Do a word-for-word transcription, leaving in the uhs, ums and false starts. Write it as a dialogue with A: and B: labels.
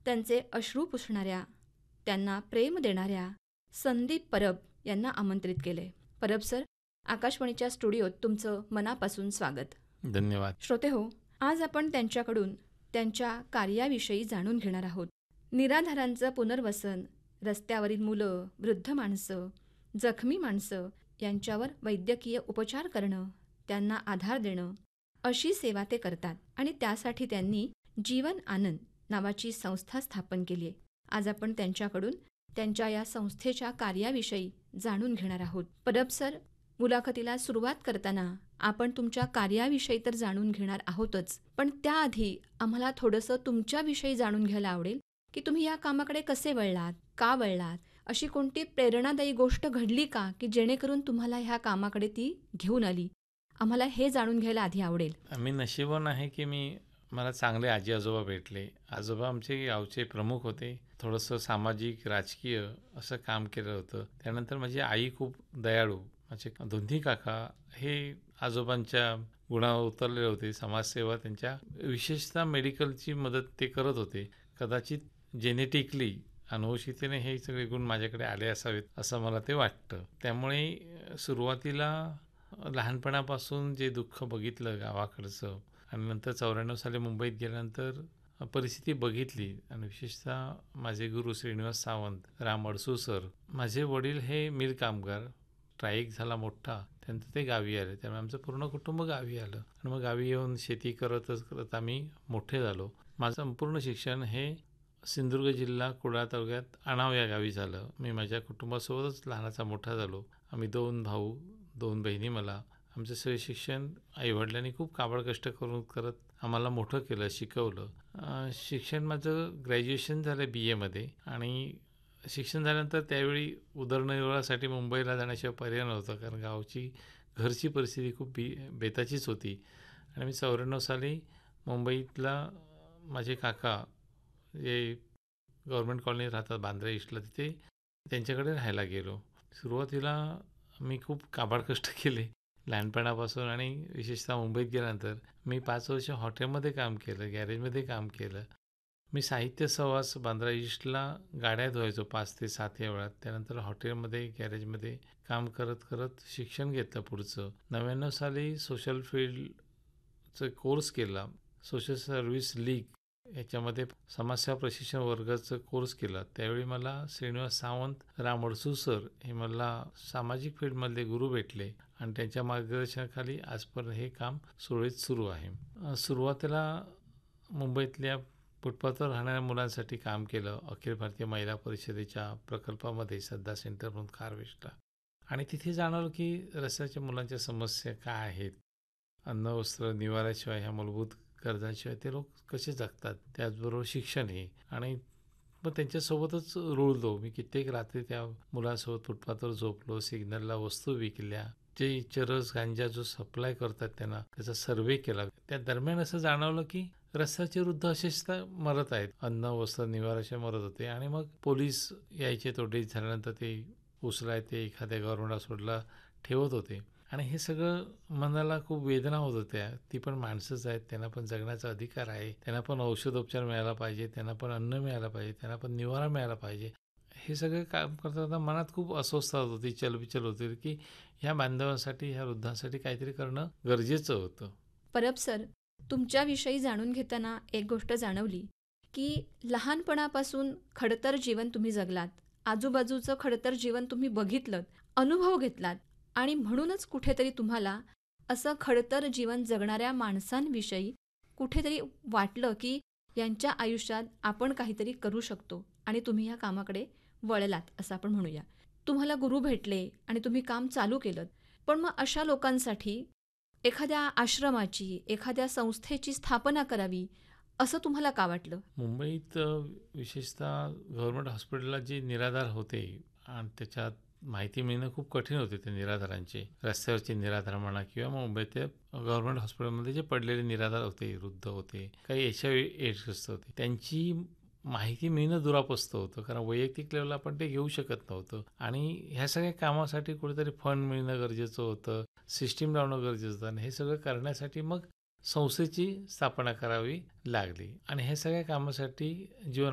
A: त्यांचे अश्रू पुसणाऱ्या, त्यांना प्रेम देणाऱ्या संदीप परब यांना आमंत्रित केले. परब सर, आकाशवाणीच्या स्टुडिओत तुमचं मनापासून स्वागत.
B: धन्यवाद.
A: श्रोतेहो, आज आपण त्यांच्याकडून त्यांच्या कार्याविषयी जाणून घेणार आहोत. निराधारांचं पुनर्वसन, रस्त्यावरील मुलं, वृद्ध माणसं, जखमी माणसं यांच्यावर वैद्यकीय उपचार करणं, त्यांना आधार देणं, अशी सेवा ते करतात आणि त्यासाठी त्यांनी जीवन आनंद नावाची संस्था स्थापन केली आहे. आज आपण त्यांच्याकडून त्यांच्या या संस्थेच्या कार्याविषयी जाणून घेणार आहोत. परब सर, मुलाखतीला सुरुवात करताना आपण तुमच्या कार्याविषयी तर जाणून घेणार आहोतच, पण त्याआधी आम्हाला थोडंसं तुमच्याविषयी जाणून घ्यायला आवडेल की तुम्ही या कामाकडे कसे वळलात, का वळलात, अशी कोणती प्रेरणादायी गोष्ट घडली का की जेणेकरून तुम्हाला ह्या कामाकडे ती घेऊन आली? आम्हाला हे जाणून घ्यायला आधी आवडेल.
B: मी नशीबवान आहे की मी मला चांगले आजी आजोबा भेटले. आजोबा आमचे गावचे प्रमुख होते. थोडंसं सामाजिक राजकीय असं काम केलं होतं. त्यानंतर माझी आई खूप दयाळू. माझे दोन्ही काका हे आजोबांच्या गुणावर उतरलेले होते. समाजसेवा त्यांच्या, विशेषतः मेडिकलची मदत ते करत होते. कदाचित जेनेटिकली, अनुवंशिकतेने हे सगळे गुण माझ्याकडे आले असावेत असं मला ते वाटतं. त्यामुळे सुरुवातीला लहानपणापासून जे दुःख बघितलं गावाकडचं आणि नंतर चौऱ्याण्णव साली मुंबईत गेल्यानंतर परिस्थिती बघितली आणि विशेषतः माझे गुरु श्रीनिवास सावंत, राम अडसू सर, माझे वडील हे मिल कामगार, स्ट्राईक झाला मोठा, त्यानंतर ते गावी आले. त्यामुळे आमचं पूर्ण कुटुंब गावी आलं आणि मग गावी येऊन शेती करतच करत आम्ही मोठे झालो. माझं संपूर्ण शिक्षण हे सिंधुदुर्ग जिल्हा कुडाळ तालुक्यात आणाव या गावी झालं. मी माझ्या कुटुंबासोबतच लहानाचा मोठा झालो. आम्ही दोन भाऊ, दोन बहिणी. मला आमचं सगळे शिक्षण आईवडिलांनी खूप काबाड कष्ट करून करत आम्हाला मोठं केलं, शिकवलं. शिक्षण माझं ग्रॅज्युएशन झालं बी एमध्ये आणि शिक्षण झाल्यानंतर त्यावेळी उदरनिर्वाहासाठी मुंबईला जाण्याशिवाय पर्याय नव्हता, कारण गावची घरची परिस्थिती खूप बी बेताचीच होती. आणि मी चौऱ्याण्णव साली मुंबईतला माझे काका जे गव्हर्मेंट कॉलनीत राहतात बांद्रा ईस्टला, तिथे त्यांच्याकडे राहायला गेलो. सुरुवातीला मी खूप काबाड कष्ट केले लहानपणापासून आणि विशेषतः मुंबईत गेल्यानंतर मी पाच वर्ष हॉटेलमध्ये काम केलं, गॅरेजमध्ये काम केलं. मी साहित्य सहवास बांद्रा ईस्टला गाड्या धुवायचो पाच ते सात या वेळात. त्यानंतर हॉटेलमध्ये, गॅरेजमध्ये काम करत करत शिक्षण घेतलं पुढचं. नव्याण्णव साली सोशल फील्डचा कोर्स केला, सोशल सर्व्हिस लीग याच्यामध्ये समाजसेवा प्रशिक्षण वर्गाचा कोर्स केला. त्यावेळी मला श्रीनिवास सावंत, राम अडसू सर हे मला सामाजिक फील्डमधले गुरु भेटले आणि त्यांच्या मार्गदर्शनाखाली आजपर्यंत हे काम सुरळीत सुरू आहे. सुरुवातीला मुंबईतल्या फुटपाथवर राहणाऱ्या मुलांसाठी काम केलं अखिल भारतीय महिला परिषदेच्या प्रकल्पामध्ये, श्रद्धा सेंटर म्हणून कारवेस्टला. आणि तिथे जाणवलं की रस्त्याच्या मुलांच्या समस्या काय आहेत, अन्न वस्त्र निवाऱ्याशिवाय, ह्या मूलभूत गरजांशिवाय ते लोक कसे जगतात, त्याचबरोबर शिक्षण हे. आणि मग त्यांच्यासोबतच रुळलो मी. कित्येक रात्री त्या मुलांसोबत फुटपाथवर झोपलो, सिग्नलला वस्तू विकल्या, जे चरस गांजा जो सप्लाय करतात त्यांना त्याचा सर्व्हे केला. त्या दरम्यान असं जाणवलं की रस्त्याचे वृद्ध असेच मरत आहेत, अन्न वस्त्र निवाराशिवाय मरत होते. आणि मग पोलीस यायचे, तो डेथ झाल्यानंतर ते उचलायचे, एखाद्या गव्हर्नमेंट हॉस्पिटलला ठेवत होते. आणि हे सगळं मनाला खूप वेदना होत होत्या. ती पण माणसंच आहेत, त्यांना पण जगण्याचा अधिकार आहे, त्यांना पण औषधोपचार मिळाला पाहिजे, त्यांना पण अन्न मिळालं पाहिजे, त्यांना पण निवारा मिळाला पाहिजे. हे सगळं काम करताना मनात खूप अस्वस्थता होत होती, चलबिचल होती की ह्या बांधवांसाठी, ह्या वृद्धांसाठी काहीतरी करणं गरजेचं होतं.
A: परब सर, तुमच्याविषयी जाणून घेताना एक गोष्ट जाणवली की लहानपणापासून खडतर जीवन तुम्ही जगलात, आजूबाजूचं खडतर जीवन तुम्ही बघितलं, अनुभव घेतलात आणि म्हणूनच कुठेतरी तुम्हाला असं खडतर जीवन जगणाऱ्या माणसांविषयी कुठेतरी वाटलं की यांच्या आयुष्यात आपण काहीतरी करू शकतो आणि तुम्ही या कामाकडे वळलात असं आपण म्हणूया. तुम्हाला गुरु भेटले आणि तुम्ही काम चालू केलं. पण मग अशा लोकांसाठी एखाद्या आश्रमाची, एखाद्या संस्थेची स्थापना करावी असं तुम्हाला का वाटलं?
B: मुंबईत विशेषतः गव्हर्नमेंट हॉस्पिटलला जे निराधार होते आणि त्याच्यात माहिती मिळणं खूप कठीण होते. ते निराधारांचे, रस्त्यावरचे निराधार म्हणा किंवा मुंबईत गव्हर्नमेंट हॉस्पिटलमध्ये जे पडलेले निराधार होते, वृद्ध होते, काही एच आय व्ही एड्सग्रस्त होते, त्यांची माहिती मिळणं दुरापस्त होतं, कारण वैयक्तिक लेवलला आपण ते घेऊ शकत नव्हतं. आणि ह्या सगळ्या कामासाठी कुठेतरी फंड मिळणं गरजेचं होतं, सिस्टीम लावणं गरजेचं होतं. आणि हे सगळं करण्यासाठी मग संस्थेची स्थापना करावी लागली. आणि हे सगळ्या कामासाठी जीवन